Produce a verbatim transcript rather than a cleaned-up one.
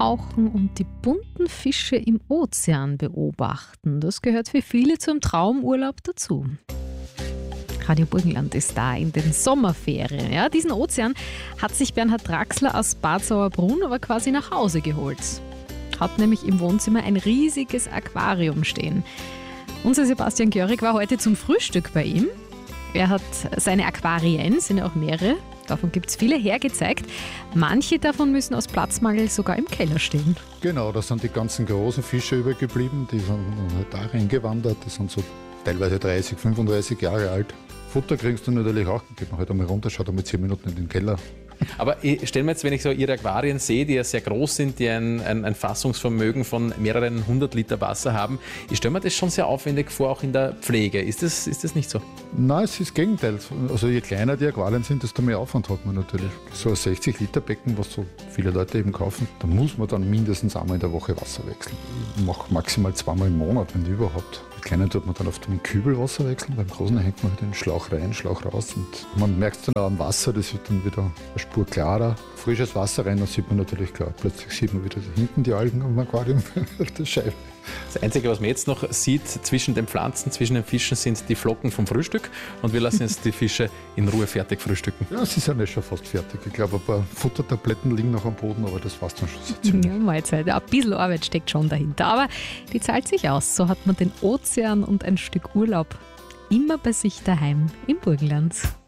eintauchen und die bunten Fische im Ozean beobachten. Das gehört für viele zum Traumurlaub dazu. Radio Burgenland ist da in den Sommerferien. Ja, diesen Ozean hat sich Bernhard Draxler aus Bad Sauerbrunn aber quasi nach Hause geholt. Hat nämlich im Wohnzimmer ein riesiges Aquarium stehen. Unser Sebastian Görig war heute zum Frühstück bei ihm. Er hat seine Aquarien, sind ja auch mehrere, davon gibt es viele, hergezeigt. Manche davon müssen aus Platzmangel sogar im Keller stehen. Genau, da sind die ganzen großen Fische übergeblieben, die sind halt da reingewandert, die sind so teilweise dreißig, fünfunddreißig Jahre alt. Futter kriegst du natürlich auch, geht man halt einmal runter, schaut einmal zehn Minuten in den Keller. Aber ich stelle mir jetzt, wenn ich so Ihre Aquarien sehe, die ja sehr groß sind, die ein, ein, ein Fassungsvermögen von mehreren hundert Liter Wasser haben, ich stelle mir das schon sehr aufwendig vor, auch in der Pflege. Ist das, ist das nicht so? Nein, es ist das Gegenteil. Also je kleiner die Aquarien sind, desto mehr Aufwand hat man natürlich. So ein sechzig Liter Becken, was so viele Leute eben kaufen, da muss man dann mindestens einmal in der Woche Wasser wechseln. Ich mache maximal zweimal im Monat, wenn überhaupt. Bei kleinen tut man dann auf den Kübel Wasser wechseln, beim großen hängt man den Schlauch rein, Schlauch raus. Und man merkt es dann auch am Wasser, das wird dann wieder eine Spur klarer. Frisches Wasser rein, dann sieht man natürlich klar. Plötzlich sieht man wieder hinten die Algen am Aquarium auf der Scheibe. Das Einzige, was man jetzt noch sieht zwischen den Pflanzen, zwischen den Fischen, sind die Flocken vom Frühstück. Und wir lassen jetzt die Fische in Ruhe fertig frühstücken. Ja, sie sind ja schon fast fertig. Ich glaube, ein paar Futtertabletten liegen noch am Boden, aber das war's dann schon so ziemlich. Ja, Mahlzeit. Ein bisschen Arbeit steckt schon dahinter. Aber die zahlt sich aus. So hat man den Ozean und ein Stück Urlaub immer bei sich daheim im Burgenland.